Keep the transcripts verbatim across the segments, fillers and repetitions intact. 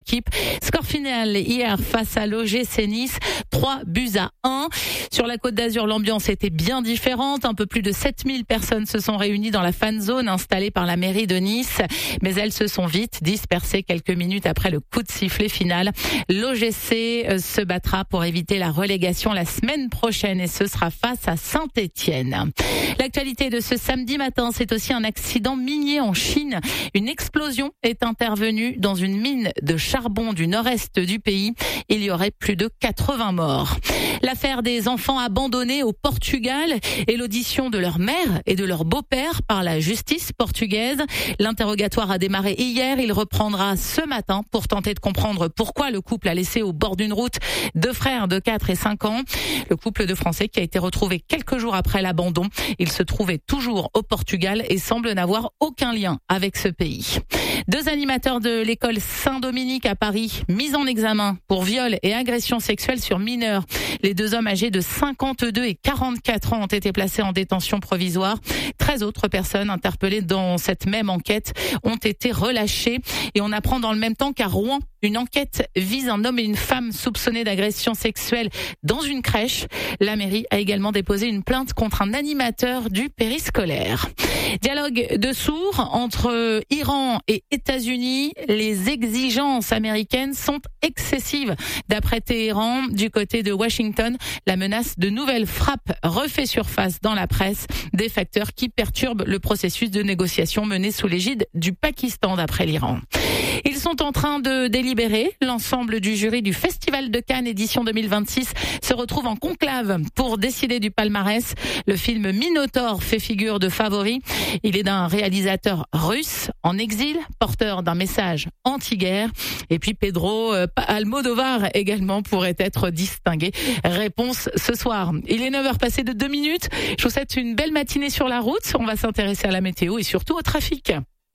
équipes. Score final hier face à l'O G C Nice, trois buts à un. Sur la Côte d'Azur, l'ambiance était bien différente. Un peu plus de sept mille personnes se sont réunies dans la fan zone installée par la mairie de Nice. Mais elles se sont vite dispersées quelques minutes après le coup de sifflet final. L'O G C se battra pour éviter la relégation la semaine prochaine et ce sera face à Saint-Étienne. L'actualité de ce samedi matin, c'est aussi un accident minier en Chine. Une explosion est intervenue dans une mine de charbon du nord-est du pays. Il y aurait plus de quatre-vingts morts. L'affaire des enfants abandonnés au Portugal et l'audition de leur mère et de leur beau-père par la justice portugaise. L'interrogatoire a démarré hier. Il reprendra ce matin pour tenter de comprendre pourquoi le couple a laissé au bord d'une route deux frères de quatre et cinq ans. Le couple de Français qui a été retrouvé quelques jours après l'abandon. Il se trouvait toujours au Portugal et semble n'avoir aucun lien avec ce pays. Deux animateurs de l'école Saint-Dominique à Paris, mis en examen pour viol et agression sexuelle sur mineurs. Les deux hommes âgés de cinquante-deux et quarante-quatre ans ont été placés en détention provisoire. treize autres personnes interpellées dans cette même enquête ont été relâchées. Et on apprend dans le même temps qu'à Rouen, une enquête vise un homme et une femme soupçonnés d'agression sexuelle dans une crèche. La mairie a également déposé une plainte contre un animateur du périscolaire. Dialogue de sourds entre Iran et États-Unis. Les exigences américaines sont excessives. D'après Téhéran, du côté de Washington, la menace de nouvelles frappes refait surface dans la presse. Des facteurs qui perturbent le processus de négociation mené sous l'égide du Pakistan, d'après l'Iran. Ils sont en train de délibérer. L'ensemble du jury du Festival de Cannes édition deux mille vingt-six se retrouve en conclave pour décider du palmarès. Le film Minotaure fait figure de favori. Il est d'un réalisateur russe en exil, porteur d'un message anti-guerre. Et puis Pedro Almodovar également pourrait être distingué. Réponse ce soir. Il est neuf heures passées de deux minutes. Je vous souhaite une belle matinée sur la route. On va s'intéresser à la météo et surtout au trafic.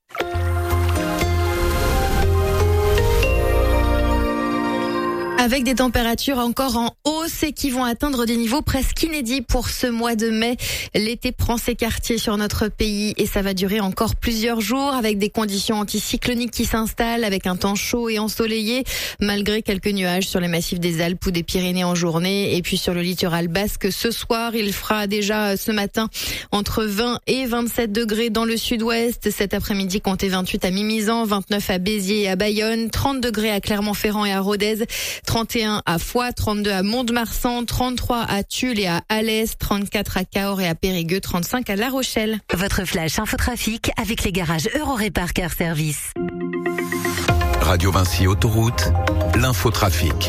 Avec des températures encore en hausse et qui vont atteindre des niveaux presque inédits pour ce mois de mai. L'été prend ses quartiers sur notre pays et ça va durer encore plusieurs jours avec des conditions anticycloniques qui s'installent, avec un temps chaud et ensoleillé, malgré quelques nuages sur les massifs des Alpes ou des Pyrénées en journée. Et puis sur le littoral basque, ce soir, il fera déjà ce matin entre vingt et vingt-sept degrés dans le sud-ouest. Cet après-midi, comptez vingt-huit à Mimizan, vingt-neuf à Béziers et à Bayonne, trente degrés à Clermont-Ferrand et à Rodez, trente et un à Foix, trente-deux à Mont-de-Marsan, trente-trois à Tulle et à Alès, trente-quatre à Cahors et à Périgueux, trente-cinq à La Rochelle. Votre flash infotrafic avec les garages Eurorépar Car Service. Radio Vinci Autoroute, l'infotrafic.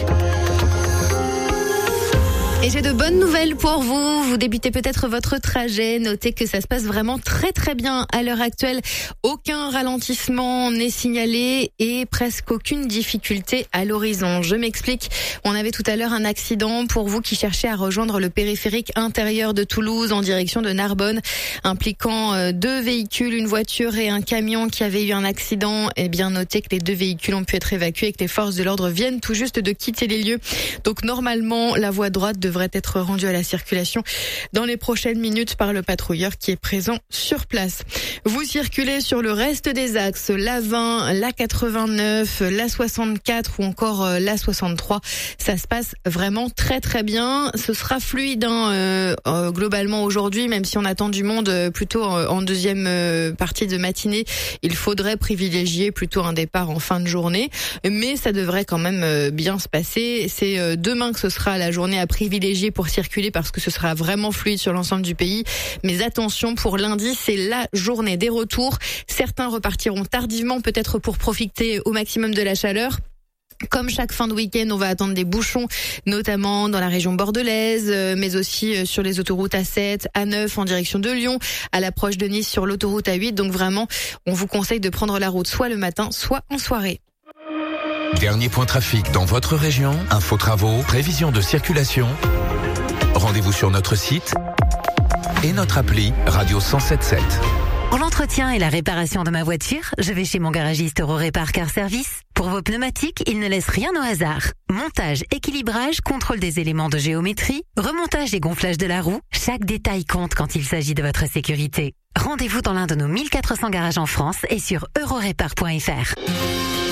Et j'ai de bonnes nouvelles pour vous. Vous débutez peut-être votre trajet. Notez que ça se passe vraiment très très bien à l'heure actuelle. Aucun ralentissement n'est signalé et presque aucune difficulté à l'horizon. Je m'explique. On avait tout à l'heure un accident pour vous qui cherchez à rejoindre le périphérique intérieur de Toulouse en direction de Narbonne, impliquant deux véhicules, une voiture et un camion qui avaient eu un accident. Et bien notez que les deux véhicules ont pu être évacués et que les forces de l'ordre viennent tout juste de quitter les lieux. Donc normalement, la voie droite devrait être rendu à la circulation dans les prochaines minutes par le patrouilleur qui est présent sur place. Vous circulez sur le reste des axes, l'A vingt, l'A quatre-vingt-neuf, l'A soixante-quatre ou encore l'A soixante-trois. Ça se passe vraiment très très bien. Ce sera fluide hein, euh, euh, globalement aujourd'hui, même si on attend du monde euh, plutôt en, en deuxième euh, partie de matinée. Il faudrait privilégier plutôt un départ en fin de journée, mais ça devrait quand même euh, bien se passer. C'est euh, demain que ce sera la journée à privilégier pour circuler parce que ce sera vraiment fluide sur l'ensemble du pays. Mais attention, pour lundi, c'est la journée des retours. Certains repartiront tardivement, peut-être pour profiter au maximum de la chaleur. Comme chaque fin de week-end, on va attendre des bouchons, notamment dans la région bordelaise, mais aussi sur les autoroutes A sept, A neuf en direction de Lyon, à l'approche de Nice sur l'autoroute A huit. Donc vraiment, on vous conseille de prendre la route soit le matin, soit en soirée. Dernier point trafic dans votre région, info travaux, prévision de circulation. Rendez-vous sur notre site et notre appli Radio cent sept virgule sept. Pour l'entretien et la réparation de ma voiture, je vais chez mon garagiste Eurorépar Car Service. Pour vos pneumatiques, il ne laisse rien au hasard. Montage, équilibrage, contrôle des éléments de géométrie, remontage et gonflage de la roue, chaque détail compte quand il s'agit de votre sécurité. Rendez-vous dans l'un de nos mille quatre cents garages en France et sur eurorépar point f r.